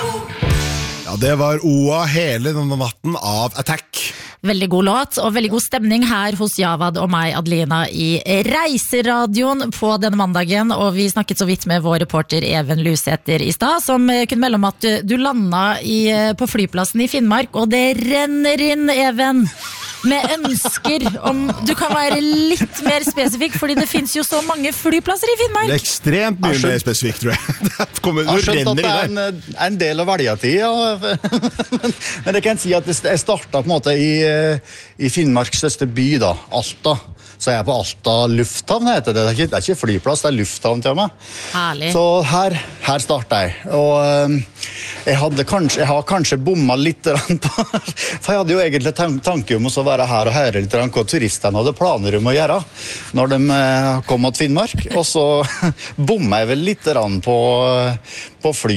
Ja, det var OA hele denne natten av Attack. Veldig god låt, og veldig god stemning her hos Javad og meg, Adelina, i Reiseradioen på denne mandagen. Og vi snakket så vidt med vår reporter Even Lusæter i stad, som kunne melde om at du landet på flyplassen i Finnmark, og det renner inn, Even, med ønsker om du kan være litt mer spesifikk, fordi det finnes jo så mange flyplasser i Finnmark. Det ekstremt mye mer spesifikk, tror jeg. Jeg har skjønt at det en del av velgertid, ja. Men jeg kan si at jeg startet på en måte i Finnmarks største by, da, Alta. Så jeg på Alta lufthavn, heter det. Det er ikke flyplass, det er lufthavn til meg. Herlig. Så her startet jeg. Og jeg har kanskje bommet litt på, for jeg hadde jo egentlig tanke om å være her og høre litt hva turistene hadde planer om å gjøre når de kom til Finnmark. Og så bommet jeg vel litt på fly.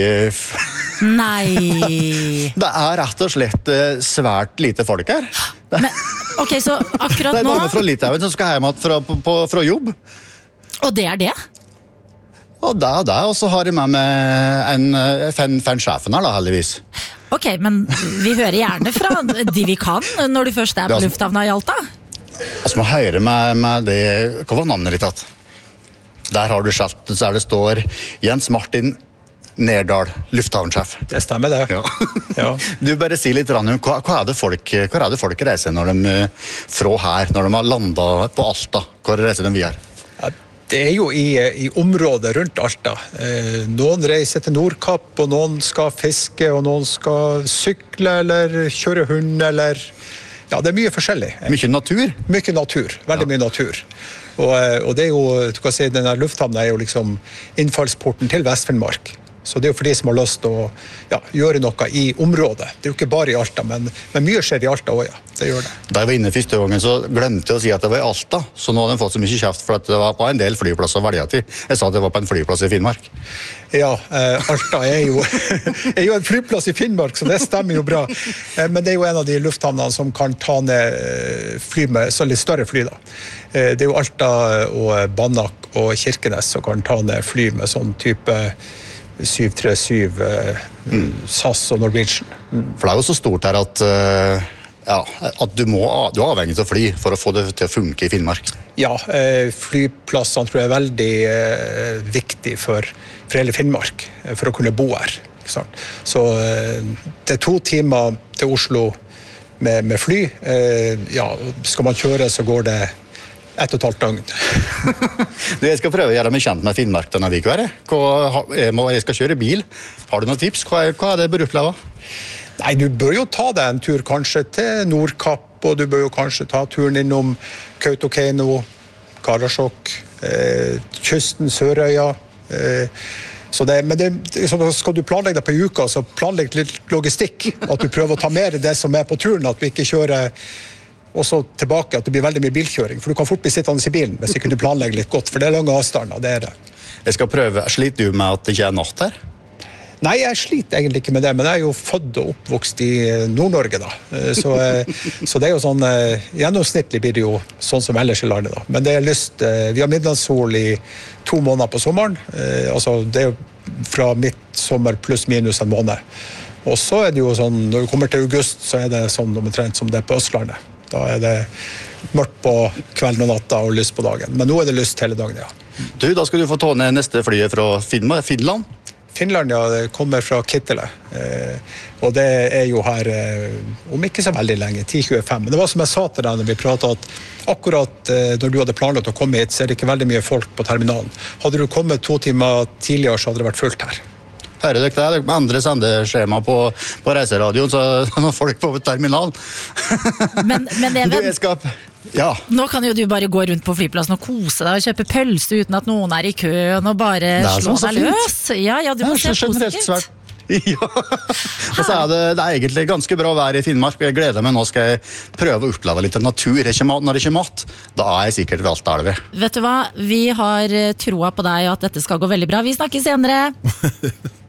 Nei. Det er rett og slett svært lite folk her. Men, ok, så akkurat nå... Det er dame fra Litauen som skal hjem fra jobb. Og det er det? Og og så har jeg med meg fan sjefen her da, heldigvis. Ok, men vi hører gjerne fra de vi kan når du først er på lufthavna i Alta. Altså, må høre med det... Hva var navnet ditt tatt? Der har du skjelt, der det står Jens Martin Nerdal, lufthavnsjef. Det stemmer det. Ja. Ja. Du bare si litt, hva er det folk reiser når de fra her, når de har landet på Alta? Hvor reiser de videre? Ja, det er jo i området rundt Alta. Noen reiser til Nordkapp, og noen skal fiske, og noen skal sykle, eller kjøre hund, eller... Ja, det er mye forskjellig. Mye natur? Mye natur, veldig mye natur. Og det er jo, du kan si, denne lufthavnen er jo liksom innfallsporten til Vest-Finnmark. Så det er jo for de som har lyst til å gjøre noe i området. Det er jo ikke bare i Alta, men mye skjer i Alta også, ja. Det gjør det. Da jeg var inne første gangen, så glemte jeg å si at det var i Alta, så nå hadde de fått så mye kjeft for at det var på en del flyplasser å velge til. Jeg sa at det var på en flyplass i Finnmark. Ja, Alta er jo en flyplass i Finnmark, så det stemmer jo bra. Men det er jo en av de lufthavnene som kan ta ned fly med så litt større fly da. Det er jo Alta og Banak og Kirkenes som kan ta ned fly med sånn type 737 SAS og Norwegian. For det er jo så stort her at du er avhengig av fly for å få det til å funke i Finnmark. Ja, flyplassene tror jeg er veldig viktig for hele Finnmark, for å kunne bo her. Ikke sant? Så det er 2 timer til Oslo med fly. Skal man kjøre så går det 1,5 døgn. Jeg skal prøve å gjøre meg kjent med Finnmark denne uka. Jeg skal kjøre bil. Har du noen tips? Hva er det bør oppleve? Nei, du bør jo ta deg en tur kanskje til Nordkapp, og du bør jo kanskje ta turen innom Kautokeino, Karasjok, kysten, Sørøya. Men skal du planlegge deg på uka, så planlegg litt logistikk. At du prøver å ta mer det som er på turen, at du ikke kjører og så tilbake, at det blir veldig mye bilkjøring. For du kan fort bli sittende i bilen hvis ikke du planlegger litt godt, for det er lange avstander, det er det. Jeg skal prøve. Sliter du med at det ikke er natt her? Nei, jeg sliter egentlig ikke med det, men jeg er jo født og oppvokst i Nord-Norge da. Så det er jo sånn, gjennomsnittlig blir det jo sånn som ellers i landet da. Men det er vi har midnattssol i 2 måneder på sommeren, altså det er jo fra midtsommer pluss minus en måned. Og så er det jo sånn, når du kommer til august, så er det sånn omtrent som det er på Østlandet. Da er det mørkt på kvelden og natta og lyst på dagen. Men nå er det lyst hele dagen, ja. Du, da skal du få ta ned neste flyet fra Finland. Finland, ja, det kommer fra Kittilä. Og det er jo her om ikke så veldig lenge, 10:25. Men det var som jeg sa til deg når vi pratet, at akkurat når du hadde planlagt å komme hit, så er det ikke veldig mye folk på terminalen. Hadde du kommet 2 timer tidligere, så hadde det vært fullt her. Hører dere det? Med andre sendeskjema på reiseradioen, så når folk på terminalen. Men Even, ja. Nå kan jo du bare gå rundt på flyplassen og kose deg og kjøpe pølse uten at noen er i køen og bare slå deg løs. Ja, du må se positivt. Ja, og så er det egentlig ganske bra vær i Finnmark. Jeg gleder meg, nå skal jeg prøve å oppleve litt natur. Når det ikke mat, da er jeg sikkert ved Alta-elver. Vet du hva, vi har troa på deg og at dette skal gå veldig bra. Vi snakkes senere.